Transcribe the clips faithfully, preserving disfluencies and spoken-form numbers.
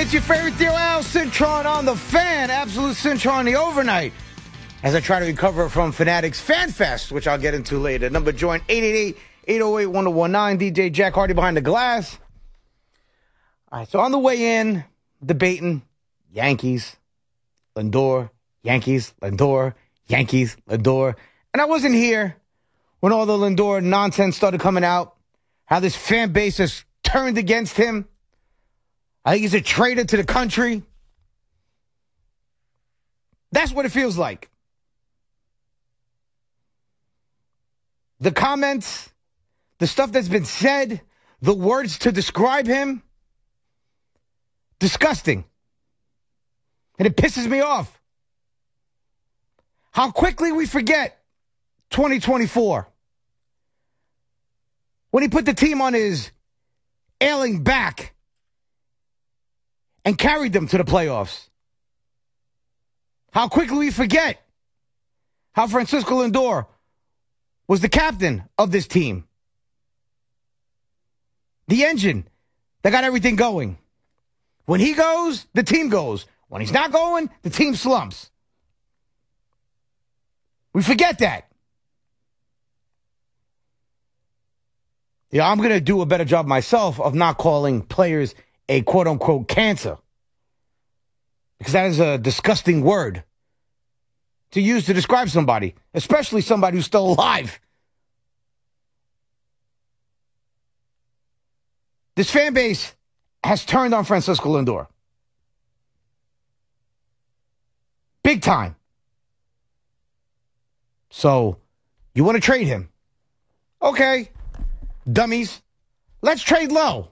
It's your favorite deal, Al Cintron on the Fan. Absolute Cintron the overnight. As I try to recover from Fanatics Fan Fest, which I'll get into later. Number join eight eight eight, eight oh eight, one oh one nine. D J Jack Hardy behind the glass. All right, so on the way in, debating Yankees, Lindor, Yankees, Lindor, Yankees, Lindor. And I wasn't here when all the Lindor nonsense started coming out. How this fan base has turned against him. I think he's a traitor to the country. That's what it feels like. The comments, the stuff that's been said, the words to describe him, disgusting. And it pisses me off. How quickly we forget twenty twenty-four. When he put the team on his ailing back and carried them to the playoffs. How quickly we forget how Francisco Lindor was the captain of this team. The engine that got everything going. When he goes, the team goes. When he's not going, the team slumps. We forget that. Yeah, I'm going to do a better job myself of not calling players a quote-unquote cancer. Because that is a disgusting word to use to describe somebody, especially somebody who's still alive. This fan base has turned on Francisco Lindor. Big time. So, you want to trade him? Okay. Dummies. Let's trade low.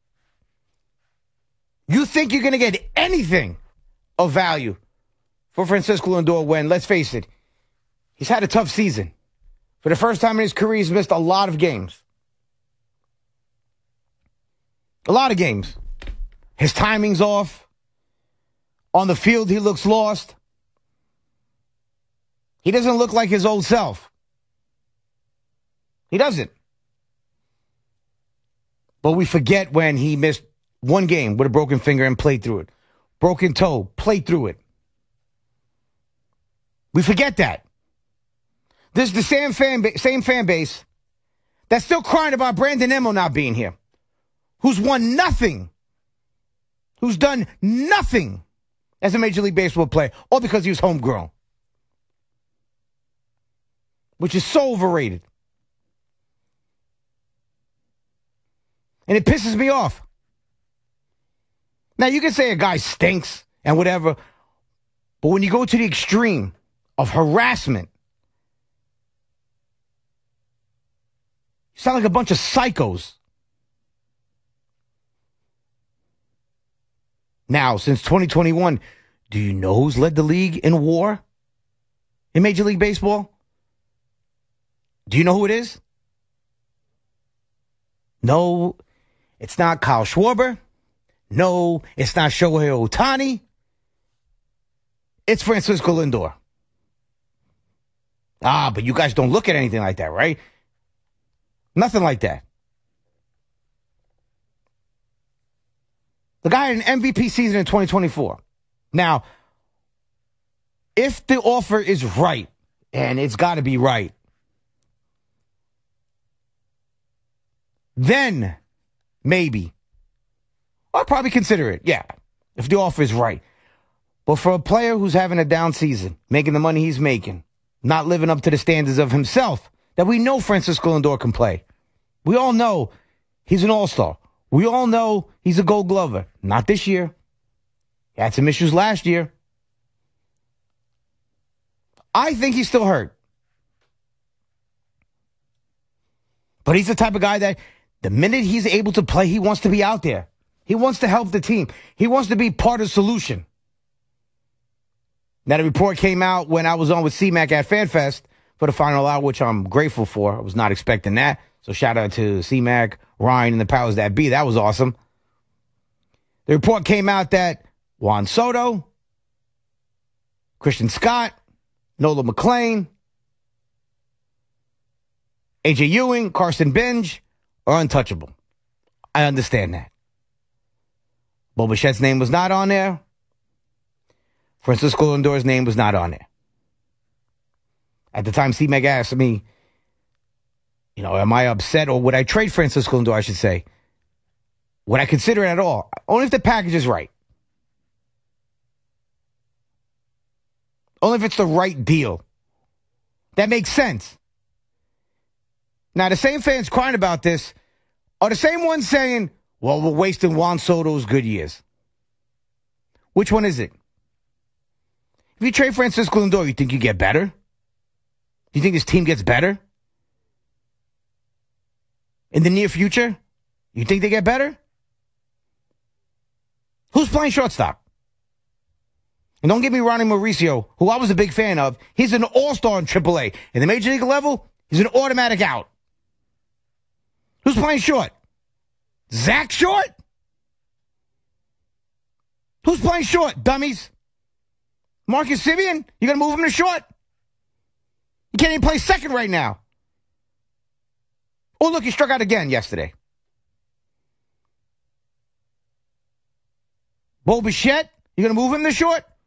You think you're going to get anything of value for Francisco Lindor when, let's face it, he's had a tough season. For the first time in his career, he's missed a lot of games. A lot of games. His timing's off. On the field, he looks lost. He doesn't look like his old self. He doesn't. But we forget when he missed one game with a broken finger and played through it. Broken toe, played through it. We forget that. This is the same fan, ba- same fan base that's still crying about Brandon Nimmo not being here. Who's won nothing. Who's done nothing as a Major League Baseball player. All because he was homegrown. Which is so overrated. And it pisses me off. Now, you can say a guy stinks and whatever, but when you go to the extreme of harassment, you sound like a bunch of psychos. Now, since twenty twenty-one, do you know who's led the league in WAR in Major League Baseball? Do you know who it is? No, it's not Kyle Schwarber. No, it's not Shohei Ohtani. It's Francisco Lindor. Ah, but you guys don't look at anything like that, right? Nothing like that. The guy had an M V P season in twenty twenty-four. Now, if the offer is right, and it's got to be right, then maybe I'll probably consider it, yeah, if the offer is right. But for a player who's having a down season, making the money he's making, not living up to the standards of himself, that we know Francisco Lindor can play. We all know he's an all-star. We all know he's a gold glover. Not this year. He had some issues last year. I think he's still hurt. But he's the type of guy that the minute he's able to play, he wants to be out there. He wants to help the team. He wants to be part of the solution. Now, the report came out when I was on with C-Mac at FanFest for the final hour, which I'm grateful for. I was not expecting that. So shout out to C-Mac, Ryan, and the powers that be. That was awesome. The report came out that Juan Soto, Christian Scott, Nola McClain, A J Ewing, Carson Bench are untouchable. I understand that. Bo Bichette's name was not on there. Francisco Lindor's name was not on there. At the time, C-Meg asked me, you know, am I upset, or would I trade Francisco Lindor, I should say? Would I consider it at all? Only if the package is right. Only if it's the right deal. That makes sense. Now, the same fans crying about this are the same ones saying, well, we're wasting Juan Soto's good years. Which one is it? If you trade Francisco Lindor, you think you get better? Do you think this team gets better? In the near future? You think they get better? Who's playing shortstop? And don't give me Ronnie Mauricio, who I was a big fan of. He's an all-star in triple A. In the major league level, he's an automatic out. Who's playing short? Zach Short? Who's playing short, dummies? Marcus Semien? You going to move him to short? You can't even play second right now. Oh, look, he struck out again yesterday. Bo Bichette? You going to move him to short?